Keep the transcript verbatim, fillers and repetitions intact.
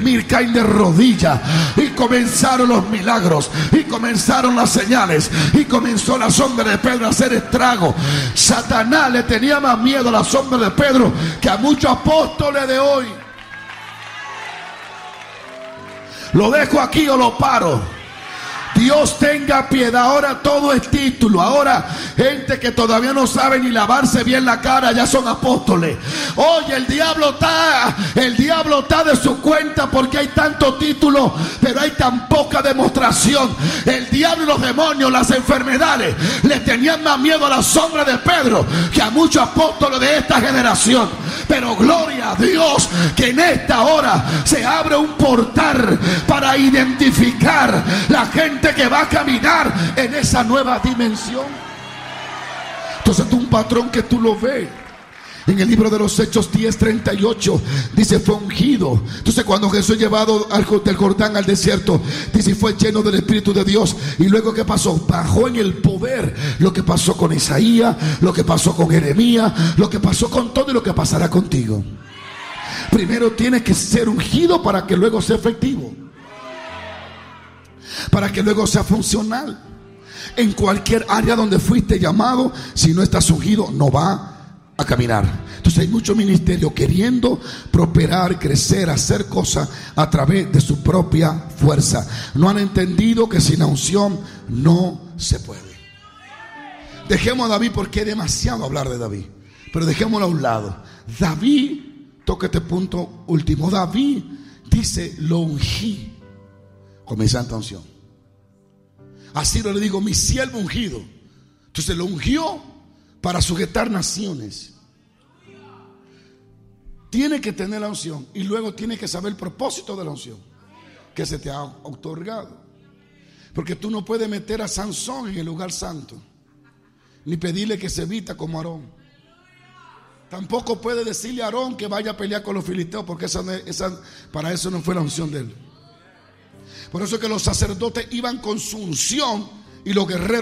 mil caen de rodillas. Y comenzaron los milagros, y comenzaron las señales, y comenzó la sombra de Pedro a hacer estrago. Satanás le tenía más miedo a la sombra de Pedro que a muchos apóstoles de hoy. Lo dejo aquí o lo paro. Dios tenga piedad. Ahora todo es título. Ahora gente que todavía no sabe ni lavarse bien la cara ya son apóstoles. Oye, el diablo está El diablo está de su cuenta porque hay tanto título, pero hay tan poca demostración. El diablo y los demonios, las enfermedades, le tenían más miedo a la sombra de Pedro que a muchos apóstoles de esta generación. Pero gloria a Dios que en esta hora se abre un portal para identificar la gente que va a caminar en esa nueva dimensión. Entonces tú, un patrón que tú lo ves en el libro de los Hechos diez treinta y ocho, dice fue ungido. Entonces cuando Jesús llevado al, del Jordán al desierto, dice fue lleno del Espíritu de Dios. Y luego ¿qué pasó? Bajó en el poder. Lo que pasó con Isaías, lo que pasó con Jeremías, lo que pasó con todo y lo que pasará contigo. Primero tienes que ser ungido para que luego sea efectivo, para que luego sea funcional. En cualquier área donde fuiste llamado, si no estás ungido, no va a caminar. Entonces hay mucho ministerio queriendo prosperar, crecer, hacer cosas a través de su propia fuerza. No han entendido que sin la unción no se puede. Dejemos a David porque es demasiado hablar de David, pero dejémoslo a un lado. David, toca este punto último. David dice lo ungí con mi santa unción. Así lo le digo, mi siervo ungido. Entonces lo ungió para sujetar naciones. Tiene que tener la unción y luego tiene que saber el propósito de la unción que se te ha otorgado. Porque tú no puedes meter a Sansón en el lugar santo, ni pedirle que se vista como Aarón. Tampoco puede decirle a Aarón que vaya a pelear con los filisteos, porque esa, esa, para eso no fue la unción de él. Por eso es que los sacerdotes iban con su unción y los guerreros